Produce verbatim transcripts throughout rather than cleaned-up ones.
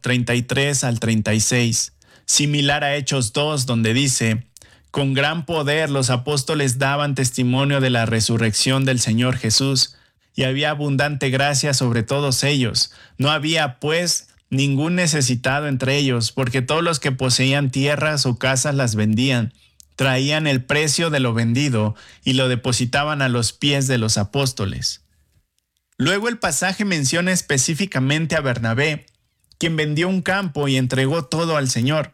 treinta y tres al treinta y seis, similar a Hechos dos, donde dice: con gran poder los apóstoles daban testimonio de la resurrección del Señor Jesús, y había abundante gracia sobre todos ellos. No había, pues, ningún necesitado entre ellos, porque todos los que poseían tierras o casas las vendían, traían el precio de lo vendido y lo depositaban a los pies de los apóstoles. Luego el pasaje menciona específicamente a Bernabé, quien vendió un campo y entregó todo al Señor.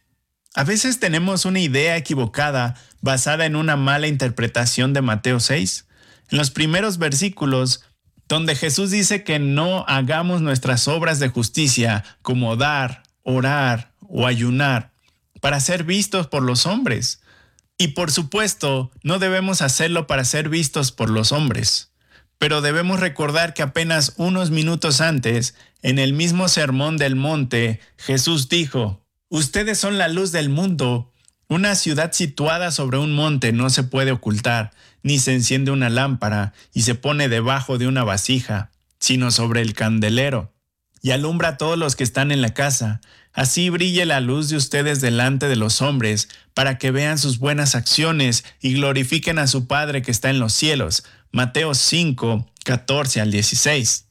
A veces tenemos una idea equivocada basada en una mala interpretación de Mateo seis. En los primeros versículos, donde Jesús dice que no hagamos nuestras obras de justicia como dar, orar o ayunar para ser vistos por los hombres. Y por supuesto, no debemos hacerlo para ser vistos por los hombres. Pero debemos recordar que apenas unos minutos antes, en el mismo Sermón del Monte, Jesús dijo: ustedes son la luz del mundo. Una ciudad situada sobre un monte no se puede ocultar, ni se enciende una lámpara y se pone debajo de una vasija, sino sobre el candelero, y alumbra a todos los que están en la casa. Así brille la luz de ustedes delante de los hombres, para que vean sus buenas acciones y glorifiquen a su Padre que está en los cielos. Mateo cinco, catorce al dieciséis.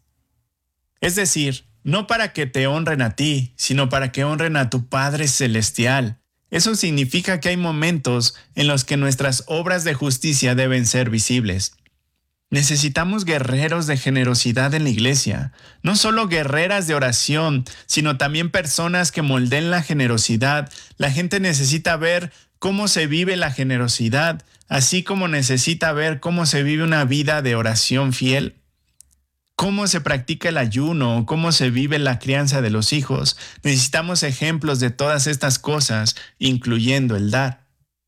Es decir, no para que te honren a ti, sino para que honren a tu Padre Celestial. Eso significa que hay momentos en los que nuestras obras de justicia deben ser visibles. Necesitamos guerreros de generosidad en la iglesia, no solo guerreras de oración, sino también personas que moldeen la generosidad. La gente necesita ver cómo se vive la generosidad, así como necesita ver cómo se vive una vida de oración fiel. Cómo se practica el ayuno, cómo se vive la crianza de los hijos. Necesitamos ejemplos de todas estas cosas, incluyendo el dar.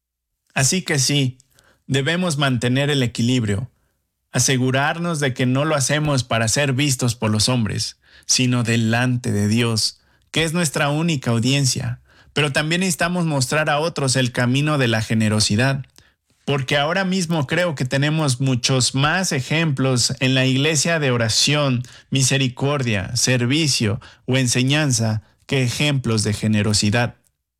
Así que sí, debemos mantener el equilibrio, asegurarnos de que no lo hacemos para ser vistos por los hombres, sino delante de Dios, que es nuestra única audiencia. Pero también necesitamos mostrar a otros el camino de la generosidad. Porque ahora mismo creo que tenemos muchos más ejemplos en la iglesia de oración, misericordia, servicio o enseñanza que ejemplos de generosidad.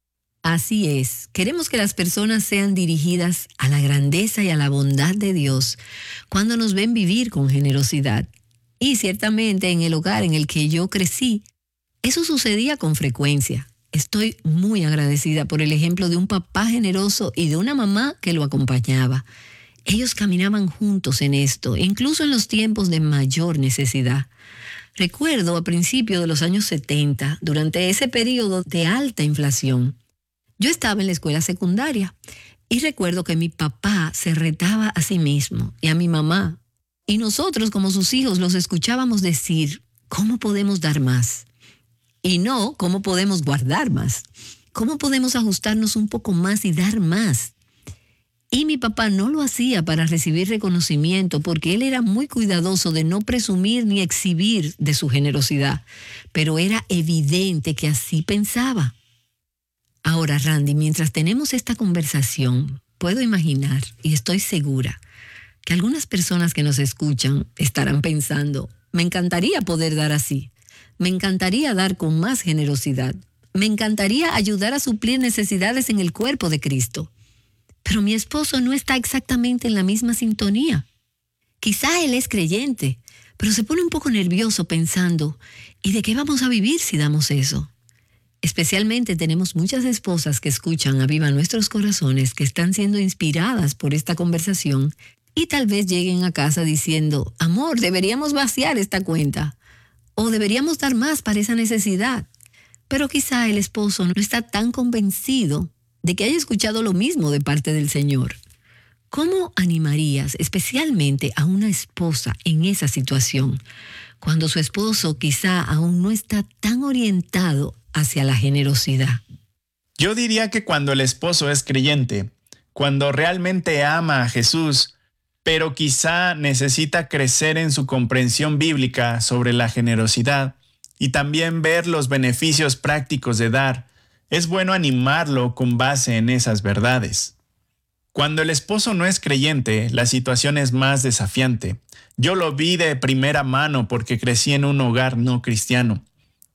Así es, queremos que las personas sean dirigidas a la grandeza y a la bondad de Dios cuando nos ven vivir con generosidad. Y ciertamente en el hogar en el que yo crecí, eso sucedía con frecuencia. Estoy muy agradecida por el ejemplo de un papá generoso y de una mamá que lo acompañaba. Ellos caminaban juntos en esto, incluso en los tiempos de mayor necesidad. Recuerdo a principios de los años setenta, durante ese periodo de alta inflación, yo estaba en la escuela secundaria y recuerdo que mi papá se retaba a sí mismo y a mi mamá. Y nosotros como sus hijos los escuchábamos decir: ¿cómo podemos dar más? Y no, ¿cómo podemos guardar más? ¿Cómo podemos ajustarnos un poco más y dar más? Y mi papá no lo hacía para recibir reconocimiento, porque él era muy cuidadoso de no presumir ni exhibir de su generosidad, pero era evidente que así pensaba. Ahora, Randy, mientras tenemos esta conversación, puedo imaginar, y estoy segura, que algunas personas que nos escuchan estarán pensando: me encantaría poder dar así. Me encantaría dar con más generosidad. Me encantaría ayudar a suplir necesidades en el cuerpo de Cristo. Pero mi esposo no está exactamente en la misma sintonía. Quizá él es creyente, pero se pone un poco nervioso pensando: ¿y de qué vamos a vivir si damos eso? Especialmente tenemos muchas esposas que escuchan a Viva Nuestros Corazones, que están siendo inspiradas por esta conversación y tal vez lleguen a casa diciendo: amor, deberíamos vaciar esta cuenta. O deberíamos dar más para esa necesidad. Pero quizá el esposo no está tan convencido de que haya escuchado lo mismo de parte del Señor. ¿Cómo animarías especialmente a una esposa en esa situación, cuando su esposo quizá aún no está tan orientado hacia la generosidad? Yo diría que cuando el esposo es creyente, cuando realmente ama a Jesús, pero quizá necesita crecer en su comprensión bíblica sobre la generosidad y también ver los beneficios prácticos de dar, es bueno animarlo con base en esas verdades. Cuando el esposo no es creyente, la situación es más desafiante. Yo lo vi de primera mano porque crecí en un hogar no cristiano.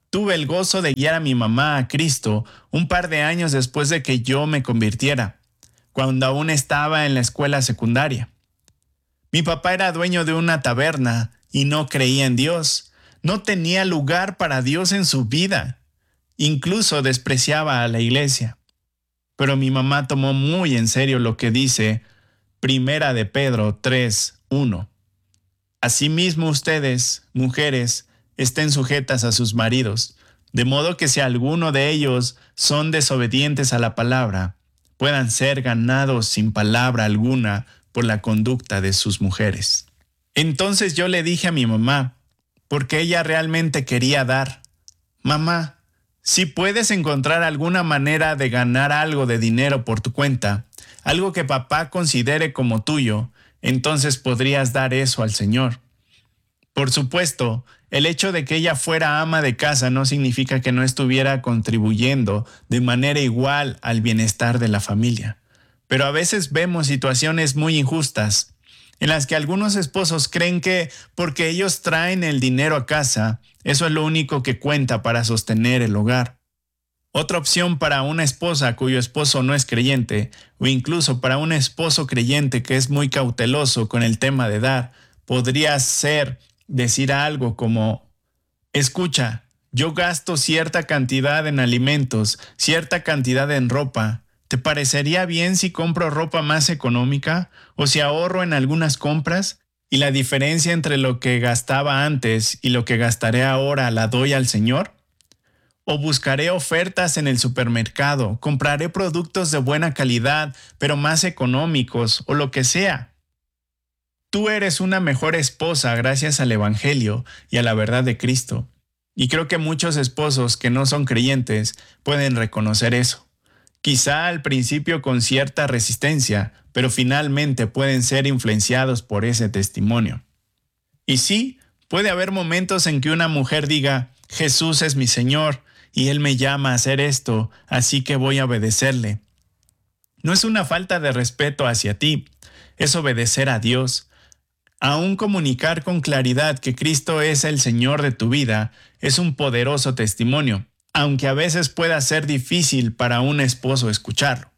Tuve el gozo de guiar a mi mamá a Cristo un par de años después de que yo me convirtiera, cuando aún estaba en la escuela secundaria. Mi papá era dueño de una taberna y no creía en Dios. No tenía lugar para Dios en su vida. Incluso despreciaba a la iglesia. Pero mi mamá tomó muy en serio lo que dice Primera de Pedro tres uno. Asimismo ustedes, mujeres, estén sujetas a sus maridos, de modo que si alguno de ellos son desobedientes a la palabra, puedan ser ganados sin palabra alguna por la conducta de sus mujeres. Entonces yo le dije a mi mamá, porque ella realmente quería dar, mamá, si puedes encontrar alguna manera de ganar algo de dinero por tu cuenta, algo que papá considere como tuyo, entonces podrías dar eso al Señor. Por supuesto, el hecho de que ella fuera ama de casa no significa que no estuviera contribuyendo de manera igual al bienestar de la familia. Pero a veces vemos situaciones muy injustas, en las que algunos esposos creen que porque ellos traen el dinero a casa, eso es lo único que cuenta para sostener el hogar. Otra opción para una esposa cuyo esposo no es creyente, o incluso para un esposo creyente que es muy cauteloso con el tema de dar, podría ser decir algo como, escucha, yo gasto cierta cantidad en alimentos, cierta cantidad en ropa. ¿Te parecería bien si compro ropa más económica o si ahorro en algunas compras y la diferencia entre lo que gastaba antes y lo que gastaré ahora la doy al Señor? ¿O buscaré ofertas en el supermercado, compraré productos de buena calidad pero más económicos o lo que sea? Tú eres una mejor esposa gracias al Evangelio y a la verdad de Cristo. Y creo que muchos esposos que no son creyentes pueden reconocer eso. Quizá al principio con cierta resistencia, pero finalmente pueden ser influenciados por ese testimonio. Y sí, puede haber momentos en que una mujer diga, Jesús es mi Señor y Él me llama a hacer esto, así que voy a obedecerle. No es una falta de respeto hacia ti, es obedecer a Dios. Aún comunicar con claridad que Cristo es el Señor de tu vida es un poderoso testimonio, aunque a veces pueda ser difícil para un esposo escucharlo.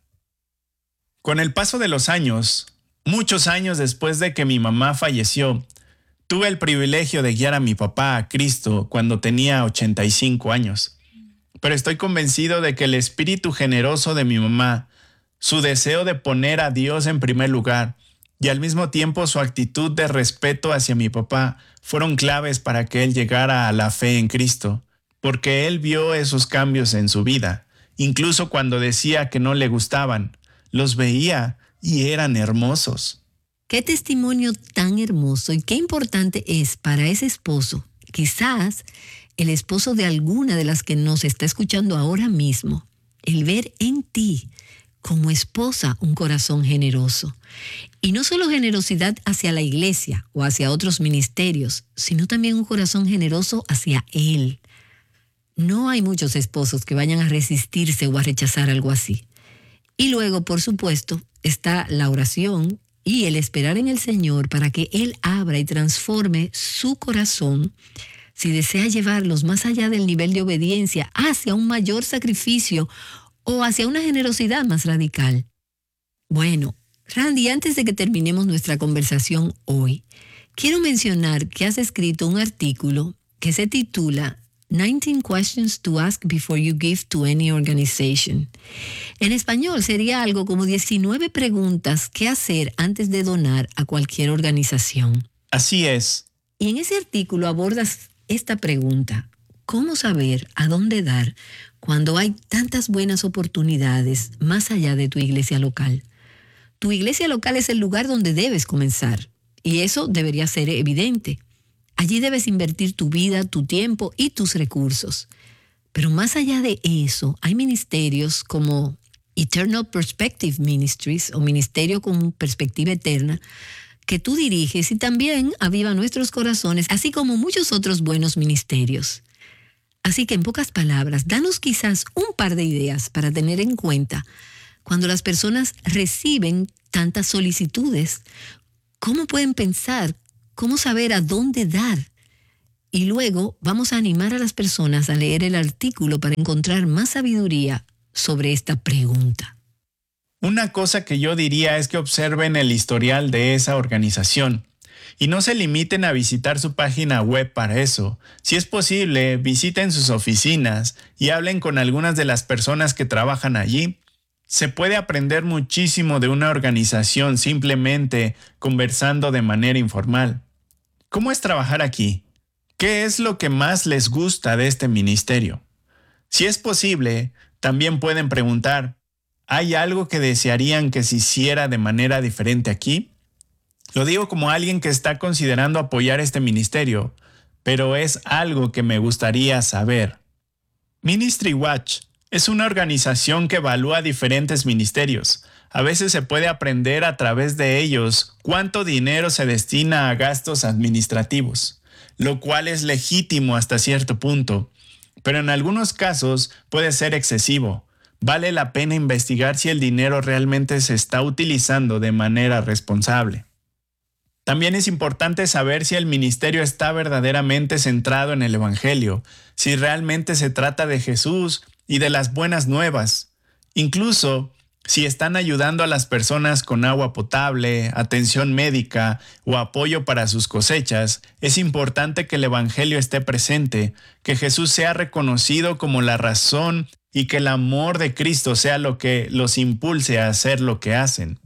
Con el paso de los años, muchos años después de que mi mamá falleció, tuve el privilegio de guiar a mi papá a Cristo cuando tenía ochenta y cinco años. Pero estoy convencido de que el espíritu generoso de mi mamá, su deseo de poner a Dios en primer lugar y al mismo tiempo su actitud de respeto hacia mi papá fueron claves para que él llegara a la fe en Cristo, porque él vio esos cambios en su vida, incluso cuando decía que no le gustaban, los veía y eran hermosos. Qué testimonio tan hermoso y qué importante es para ese esposo, quizás el esposo de alguna de las que nos está escuchando ahora mismo, el ver en ti como esposa un corazón generoso. Y no solo generosidad hacia la iglesia o hacia otros ministerios, sino también un corazón generoso hacia Él. No hay muchos esposos que vayan a resistirse o a rechazar algo así. Y luego, por supuesto, está la oración y el esperar en el Señor para que Él abra y transforme su corazón si desea llevarlos más allá del nivel de obediencia hacia un mayor sacrificio o hacia una generosidad más radical. Bueno, Randy, antes de que terminemos nuestra conversación hoy, quiero mencionar que has escrito un artículo que se titula nineteen questions to ask before you give to any organization. En español sería algo como diecinueve preguntas que hacer antes de donar a cualquier organización. Así es. Y en ese artículo abordas esta pregunta: ¿cómo saber a dónde dar cuando hay tantas buenas oportunidades más allá de tu iglesia local? Tu iglesia local es el lugar donde debes comenzar, y eso debería ser evidente. Allí debes invertir tu vida, tu tiempo y tus recursos. Pero más allá de eso, hay ministerios como Eternal Perspective Ministries o Ministerio con Perspectiva Eterna que tú diriges y también aviva nuestros corazones, así como muchos otros buenos ministerios. Así que en pocas palabras, danos quizás un par de ideas para tener en cuenta cuando las personas reciben tantas solicitudes. ¿Cómo pueden pensar? ¿Cómo saber a dónde dar? y luego vamos a animar a las personas a leer el artículo para encontrar más sabiduría sobre esta pregunta. Una cosa que yo diría es que observen el historial de esa organización y no se limiten a visitar su página web para eso. Si es posible, visiten sus oficinas y hablen con algunas de las personas que trabajan allí. Se puede aprender muchísimo de una organización simplemente conversando de manera informal. ¿Cómo es trabajar aquí? ¿Qué es lo que más les gusta de este ministerio? Si es posible, también pueden preguntar, ¿hay algo que desearían que se hiciera de manera diferente aquí? Lo digo como alguien que está considerando apoyar este ministerio, pero es algo que me gustaría saber. Ministry Watch es una organización que evalúa diferentes ministerios. A veces se puede aprender a través de ellos cuánto dinero se destina a gastos administrativos, lo cual es legítimo hasta cierto punto, pero en algunos casos puede ser excesivo. Vale la pena investigar si el dinero realmente se está utilizando de manera responsable. También es importante saber si el ministerio está verdaderamente centrado en el Evangelio, si realmente se trata de Jesús y de las buenas nuevas. Incluso si están ayudando a las personas con agua potable, atención médica o apoyo para sus cosechas, es importante que el Evangelio esté presente, que Jesús sea reconocido como la razón y que el amor de Cristo sea lo que los impulse a hacer lo que hacen.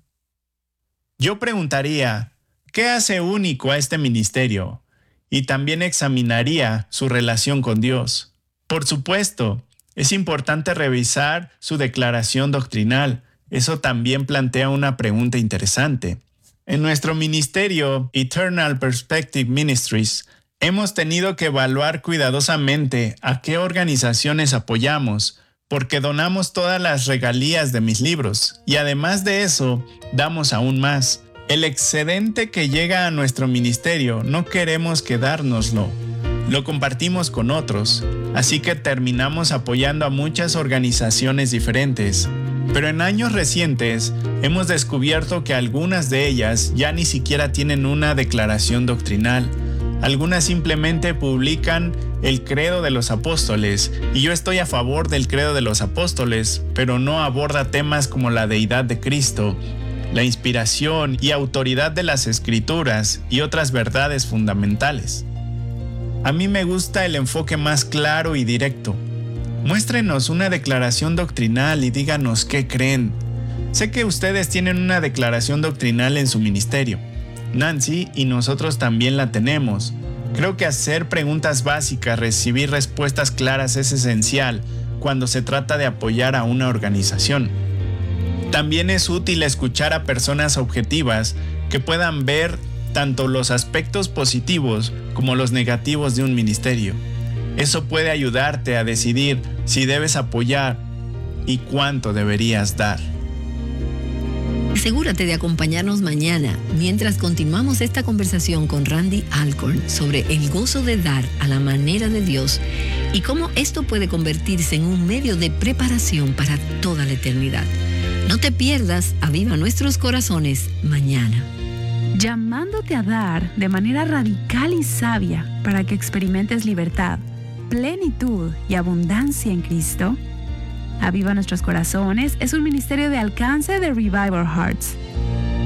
Yo preguntaría, ¿qué hace único a este ministerio? Y también examinaría su relación con Dios. Por supuesto, es importante revisar su declaración doctrinal. Eso también plantea una pregunta interesante. En nuestro ministerio, Eternal Perspective Ministries, hemos tenido que evaluar cuidadosamente a qué organizaciones apoyamos, porque donamos todas las regalías de mis libros, y además de eso, damos aún más. El excedente que llega a nuestro ministerio no queremos quedárnoslo. Lo compartimos con otros, así que terminamos apoyando a muchas organizaciones diferentes. Pero en años recientes hemos descubierto que algunas de ellas ya ni siquiera tienen una declaración doctrinal. Algunas simplemente publican el credo de los apóstoles, y yo estoy a favor del credo de los apóstoles, pero no aborda temas como la deidad de Cristo, la inspiración y autoridad de las Escrituras y otras verdades fundamentales. A mí me gusta el enfoque más claro y directo. Muéstrenos una declaración doctrinal y díganos qué creen. Sé que ustedes tienen una declaración doctrinal en su ministerio. Nancy y nosotros también la tenemos. Creo que hacer preguntas básicas, recibir respuestas claras es esencial cuando se trata de apoyar a una organización. También es útil escuchar a personas objetivas que puedan ver tanto los aspectos positivos como los negativos de un ministerio. Eso puede ayudarte a decidir si debes apoyar y cuánto deberías dar. Asegúrate de acompañarnos mañana mientras continuamos esta conversación con Randy Alcorn sobre el gozo de dar a la manera de Dios y cómo esto puede convertirse en un medio de preparación para toda la eternidad. No te pierdas Aviva Nuestros Corazones mañana. Llamándote a dar de manera radical y sabia para que experimentes libertad, plenitud y abundancia en Cristo. Aviva Nuestros Corazones es un ministerio de alcance de Revival Hearts.